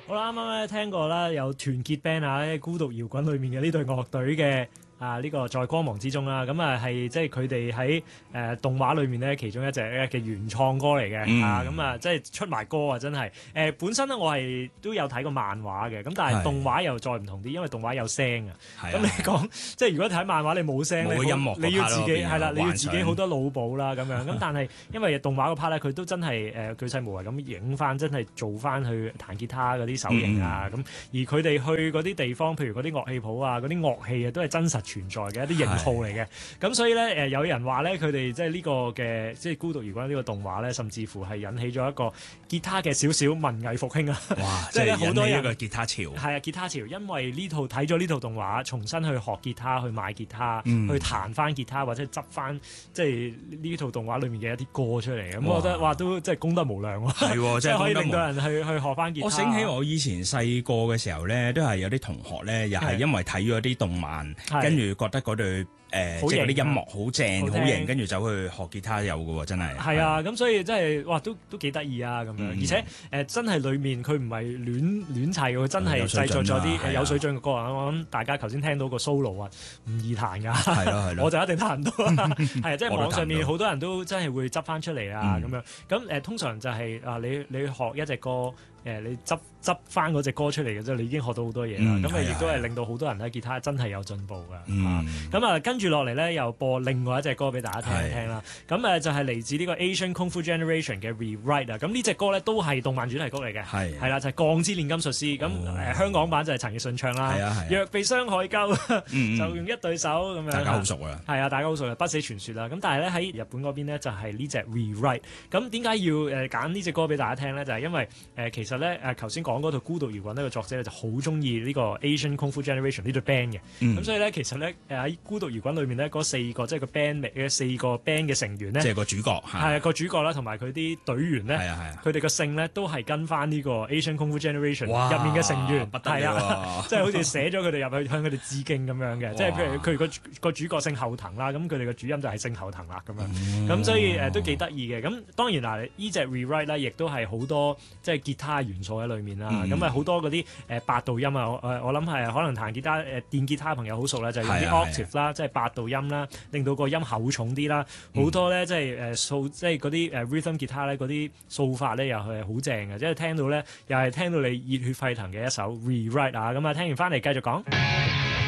好啦，啱啱咧聽過啦，有團結 band 啊，孤獨搖滾裏面嘅呢隊樂隊嘅。呢個在光芒之中啦，咁係即係佢哋喺動畫裏面咧其中一隻嘅原創歌嚟嘅，咁即係出埋歌啊，真係本身咧我係都有睇過漫畫嘅，咁但係動畫又再唔同啲，因為動畫有聲啊。咁你講即係如果睇漫畫你冇聲咧， 音樂你要自己係啦，你要幻想自己好多腦補啦咁樣。咁但係因為動畫嗰 part 咧，佢都真係巨細無遺咁影翻，真係做翻去彈吉他嗰啲手型啊咁。而佢哋去嗰啲地方，譬如嗰啲樂器鋪啊，嗰啲樂器啊，都係真實存在嘅一啲型號嚟嘅，咁所以咧有人話咧佢哋即係呢個嘅即係孤獨搖滾呢個動畫咧，甚至乎係引起咗一個吉他嘅少少文藝復興啊！ 哇！ 即係好多人一個吉他潮， 係啊吉他潮，因為睇咗呢套動畫，重新去學吉他，去買吉他，去彈翻吉他，或者執翻即係呢套動畫裡面嘅一啲歌出嚟，咁我覺得哇都即係功德無量喎！ 係即係可以令到人去學翻吉他。 我醒起我以前細個嘅時候咧，都係有啲同學咧，又係因為睇咗啲動漫，跟住覺得嗰隊即係嗰啲音樂好正好型，跟住走去學吉他有嘅喎，真係。 係啊，咁所以真係哇，都幾得意啊咁樣，而且真係裡面佢唔係亂砌嘅，佢真係製作咗啲有水準嘅歌啊！我諗大家頭先聽到個 solo 啊，唔易彈㗎，係咯，我就一定彈唔到啦。係啊，即係網上面好多人都真係會執翻出嚟啊咁樣。咁通常就係你學一隻歌。你執翻嗰隻歌出嚟嘅啫，你已經學到好多嘢啦。咁亦都係令到好多人睇吉他真係有進步㗎。咁跟住落嚟咧，又播另外一隻歌俾大家聽一聽啦。咁就係嚟自呢個 Asian Kung Fu Generation 嘅 Rewrite 啊。咁呢隻歌咧都係動漫主題曲嚟嘅，係啦，就係鋼之煉金術師。咁香港版就係陳奕迅唱啦。若被傷害夠，就用一對手咁樣。 大家好熟啊。 係啊，大家好熟啊，不死傳說啦。咁但係咧喺日本嗰邊咧就係呢隻 Rewrite。咁點解要揀呢隻歌俾大家聽咧？就係因為其實咧頭先講嗰套孤獨搖滾呢個作者咧就好中意呢個 Asian Kung Fu Generation 呢隊 band 嘅，咁所以咧其實咧喺孤獨搖滾裏面咧嗰四個即係個 band 嘅四個 band 嘅成員咧，即係個主角係個主角啦，同埋佢啲隊員咧，佢哋個姓咧都係跟翻呢個 Asian Kung Fu Generation 入面嘅成員，係啊，即係好似寫咗佢哋入去向佢哋致敬咁樣嘅，即係譬如佢個主角姓後藤啦，咁佢哋個主音就係姓後藤啦咁樣，咁所以都幾得意嘅。咁當然嗱，呢隻 Rewrite 咧亦都係好多即係吉他元素喺裏面啦，咁好多嗰啲八度音啊，我諗係可能彈吉他電吉他朋友好熟啦，就用啲 octave 啦，即係八度音啦，令到個音厚重啲啦，好多咧即係即係嗰啲rhythm 吉他咧嗰啲掃法咧又係好正嘅，即係聽到咧又係聽到你熱血沸騰嘅一首 Rewrite 啊，咁啊聽完翻嚟繼續講。